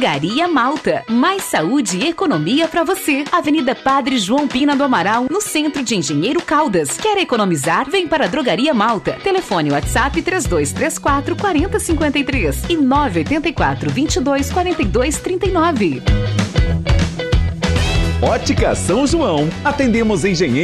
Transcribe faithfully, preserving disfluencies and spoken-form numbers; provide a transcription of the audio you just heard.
Drogaria Malta. Mais saúde e economia para você. Avenida Padre João Pina do Amaral, no centro de Engenheiro Caldas. Quer economizar? Vem para a Drogaria Malta. Telefone WhatsApp três dois três quatro, quatro zero cinco três e nove oito quatro, vinte e dois, quarenta e dois, trinta e nove. Ótica São João. Atendemos Engenheiro